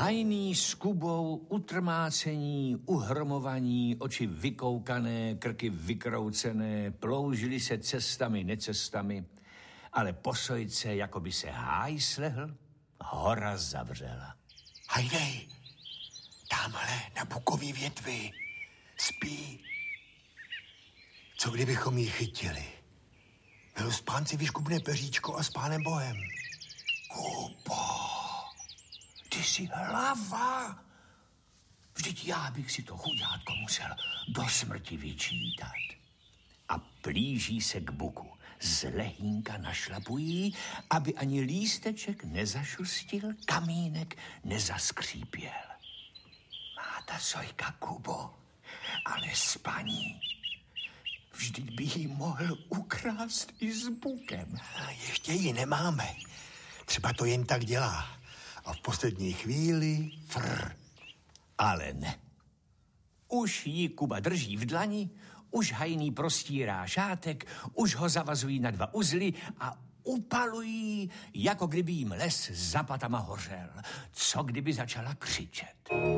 Hajný s Kubou, utrmácení, uhromovaní, oči vykoukané, krky vykroucené, ploužili se cestami, necestami, ale po sojce, jako by se háj slehl, hora zavřela. Hajdej, tamhle na bukový větvi, spí. Co kdybychom ji chytili? Bylo spánci vyškubné peříčko a s pánem Bohem. Kubo, ty jsi hlava. Vždyť já bych si to chudátko musel do smrti vyčítat. A plíží se k buku. Zlehínka našlapují, aby ani lísteček nezašustil, kamínek nezaskřípěl. Má ta sojka, Kubo, ale spaní. Vždyť by ji mohl ukrást i s bukem. A ještě ji nemáme. Třeba to jen tak dělá. A v poslední chvíli Ale ne. Už ji Kuba drží v dlani, už hajný prostírá šátek, už ho zavazují na 2 uzly a upalují, jako kdyby jim les za patama hořel. Co kdyby začala křičet?